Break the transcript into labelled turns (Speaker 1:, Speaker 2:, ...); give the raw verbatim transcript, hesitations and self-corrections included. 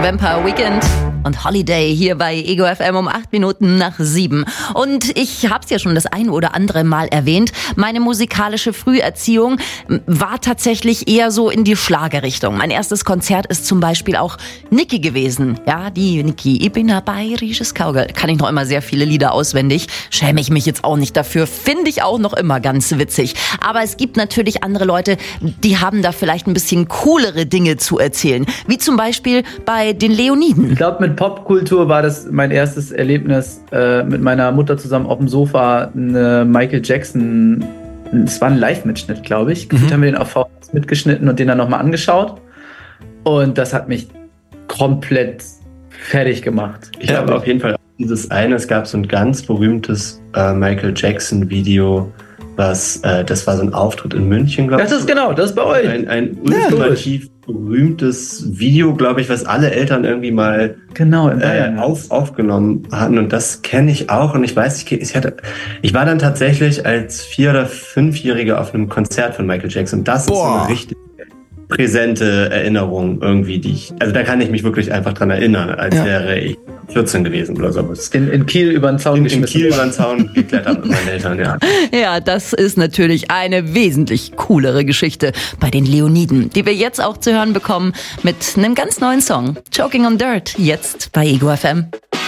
Speaker 1: Vampire Weekend und Holiday hier bei Ego F M um acht Minuten nach sieben. Und ich habe es ja schon das ein oder andere Mal erwähnt, meine musikalische Früherziehung war tatsächlich eher so in die Schlagerrichtung. Mein erstes Konzert ist zum Beispiel auch Niki gewesen. Ja, die Niki, ich bin ein bayerisches Cowgirl. Kann ich noch immer sehr viele Lieder auswendig. Schäme ich mich jetzt auch nicht dafür. Finde ich auch noch immer ganz witzig. Aber es gibt natürlich andere Leute, die haben da vielleicht ein bisschen coolere Dinge zu erzählen. Wie zum Beispiel bei den Leoniden.
Speaker 2: Ich glaube, mit Popkultur war das mein erstes Erlebnis, äh, mit meiner Mutter zusammen auf dem Sofa eine Michael Jackson, es war ein Live-Mitschnitt, glaube ich. Gefühlt mhm. haben wir den auf V H S mitgeschnitten und den dann nochmal angeschaut. Und das hat mich komplett fertig gemacht.
Speaker 3: Ich habe auf jeden Fall dieses eine, es gab so ein ganz berühmtes äh, Michael Jackson-Video, was, äh, das war so ein Auftritt in München, glaube ich.
Speaker 2: Das ist genau, das ist bei euch.
Speaker 3: Ein, ein ultimativ ja, berühmtes Video, glaube ich, was alle Eltern irgendwie mal
Speaker 2: genau,
Speaker 3: äh, auf, aufgenommen hatten. Und das kenne ich auch. Und ich weiß, ich, ich, hatte, ich war dann tatsächlich als Vier- oder Fünfjähriger auf einem Konzert von Michael Jackson. Und das Boah. ist so eine richtig präsente Erinnerung irgendwie, die ich, also da kann ich mich wirklich einfach dran erinnern, als ja. wäre ich vierzehn gewesen oder so.
Speaker 2: In, in Kiel über den Zaun
Speaker 3: in,
Speaker 2: geschmissen.
Speaker 3: In Kiel über den Zaun geklettert mit meinen Eltern, ja.
Speaker 1: Ja, das ist natürlich eine wesentlich coolere Geschichte bei den Leoniden, die wir jetzt auch zu hören bekommen mit einem ganz neuen Song. Choking on Dirt, jetzt bei Ego F M.